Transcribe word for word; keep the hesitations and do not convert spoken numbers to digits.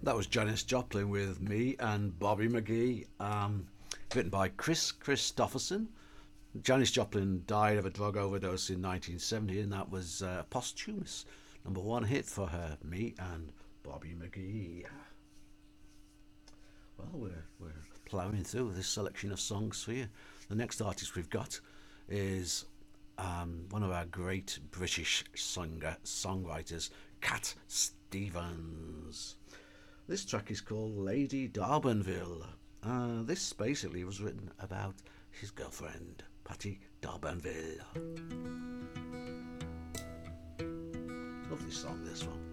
That was Janis Joplin with Me and Bobby McGee, um, written by Chris Christopherson. Janis Joplin died of a drug overdose in nineteen seventy, and that was uh, posthumous number one hit for her, Me and Bobby McGee. Well, we're, we're ploughing through this selection of songs for you. The next artist we've got is um, one of our great British singer songwriters, Cat Stevens. This track is called Lady D'Urbanville. Uh, this basically was written about his girlfriend, Patty D'Urbanville. Lovely song, this one.